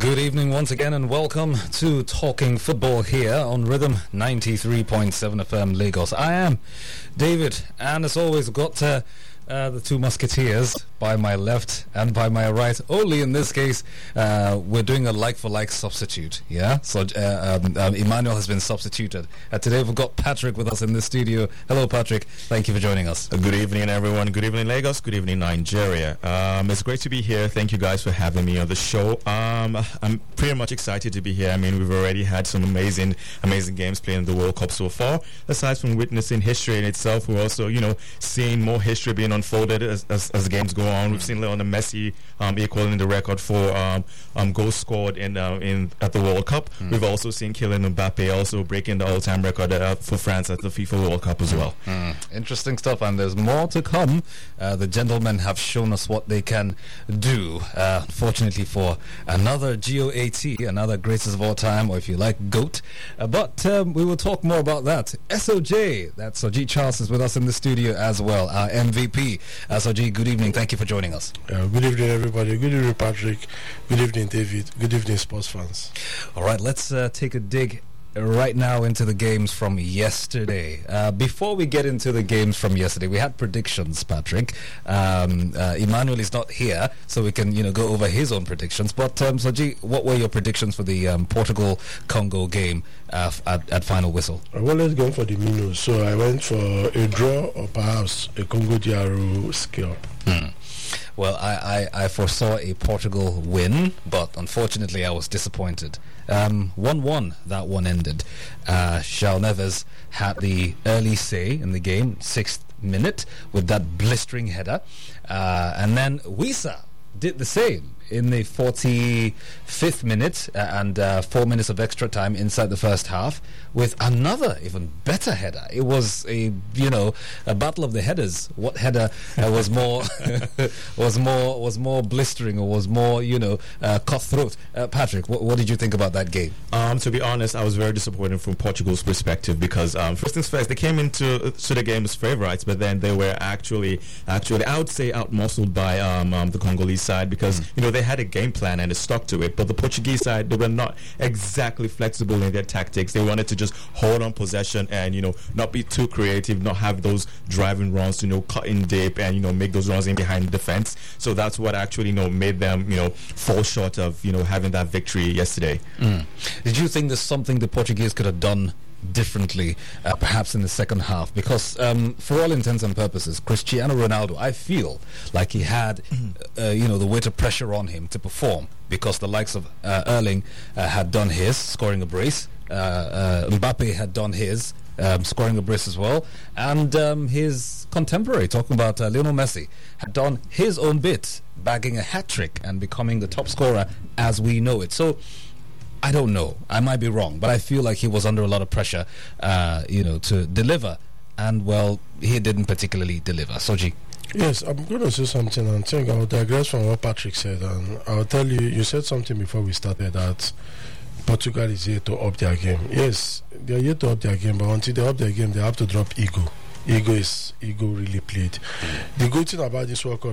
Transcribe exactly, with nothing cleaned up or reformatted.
Good evening once again and welcome to Talking Football here on Rhythm ninety-three point seven F M Lagos. I am David, and as always got uh, uh, the two musketeers by my left and by my right. Only in this case uh, we're doing a like-for-like substitute, yeah? So uh, um, um, Emmanuel has been substituted. Uh, today we've got Patrick with us in the studio. Hello Patrick, thank you for joining us. Uh, good evening everyone, good evening Lagos, good evening Nigeria. Um, it's great to be here. Thank you guys for having me on the show. Um, I'm pretty much excited to be here. I mean, we've already had some amazing, amazing games playing in the World Cup so far. Aside from witnessing history in itself, we're also, you know, seeing more history being unfolded as, as, as games go on. We've seen Lionel Messi um, equaling the record for um, um, goals scored in uh, in at the World Cup. Mm. We've also seen Kylian Mbappe also breaking the all-time record uh, for France at the FIFA World Cup as well. Mm. Interesting stuff, and there's more to come. Uh, the gentlemen have shown us what they can do. Uh, fortunately for another G O A T, another greatest of all time, or if you like, GOAT. Uh, but um, we will talk more about that. S O J, that's Soji Charles, is with us in the studio as well, our M V P. Uh, Soji, good evening. Thank you for joining us. Uh, good evening, everybody. Good evening, Patrick. Good evening, David. Good evening, sports fans. All right, let's uh, take a dig right now into the games from yesterday. Uh, before we get into the games from yesterday, we had predictions, Patrick. Um, uh, Emmanuel is not here, so we can, you know, go over his own predictions. But um, Soji, what were your predictions for the um, Portugal-Congo game uh, f- at, at final whistle? I wanted going for the minnows, so I went for a draw or perhaps a Congo-D R O scale. Hmm. Well, I, I, I foresaw a Portugal win, but unfortunately I was disappointed. Um, one one, that one ended. Uh, João Neves had the early say in the game, sixth minute, with that blistering header. Uh, and then Wissa did the same in the forty-fifth minute uh, and uh, four minutes of extra time inside the first half with another even better header. It was a, you know, a battle of the headers. What header uh, was more was more was more blistering or was more, you know, uh, cutthroat? Uh, Patrick, what, what did you think about that game? Um, to be honest, I was very disappointed from Portugal's perspective because um, first things first, they came into uh, to the game as favourites, but then they were actually actually I would say outmuscled by um, um, the Congolese side because mm. you know they had a game plan and they stuck to it, but the Portuguese side, they were not exactly flexible in their tactics. They wanted to just hold on possession and, you know, not be too creative, not have those driving runs, you know, cut in deep and, you know, make those runs in behind the defense. So that's what actually, you know, made them, you know, fall short of, you know, having that victory yesterday. Mm. Did you think there's something the Portuguese could have done differently, uh, perhaps in the second half? Because um, for all intents and purposes, Cristiano Ronaldo, I feel like he had, uh, you know, the weight of pressure on him to perform because the likes of uh, Erling uh, had done his, scoring a brace. Uh, uh, Mbappe had done his, um, scoring a brace as well, and um, his contemporary, talking about uh, Lionel Messi, had done his own bit, bagging a hat-trick and becoming the top scorer as we know it. So I don't know. I might be wrong, but I feel like he was under a lot of pressure, uh, you know, to deliver. And, well, he didn't particularly deliver. Soji? Yes, I'm going to say something and think I'll digress from what Patrick said. And I'll tell you, you said something before we started that Portugal is here to up their game. Yes, they're here to up their game, but until they up their game, they have to drop ego. Ego is ego really played. The good thing about this World Cup